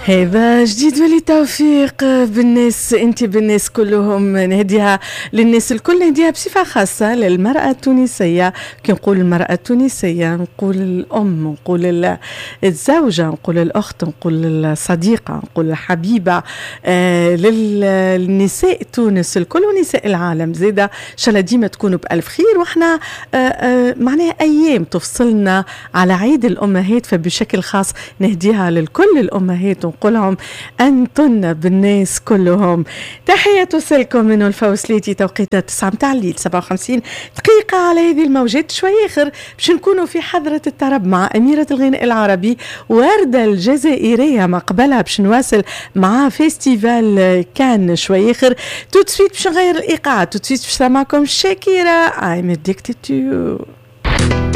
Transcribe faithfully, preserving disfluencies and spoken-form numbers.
هذا جديد ولي توفيق بالناس، انت بالناس كلهم نهديها للناس الكل، نهديها بصفة خاصة للمرأة التونسية. كي نقول المرأة التونسية نقول الأم، نقول الزوجة، نقول الأخت، نقول الصديقة، نقول الحبيبة، آه للنساء تونس الكل ونساء العالم زيدا. شاء الله ديما تكونوا بألف خير، واحنا آه آه معناها أيام تفصلنا على عيد الأمهات، فبشكل خاص نهديها للكل الأمهات ونقولهم أنتن بالناس كلهم. تحية توصلكم من الفوسليتي، توقيتها تسعة متاع الليل سبعة وخمسين دقيقة على هذه الموجات. شوي آخر باش نكونوا في حضرة الطرب مع أميرة الغناء العربي وردة الجزائرية، ما قبلها باش نواصل مع فيستيفال كان. شوي آخر تو تسويت باش نغير الإيقاع، تو تسويت باش سامعكم شاكيرا I'm addicted to you.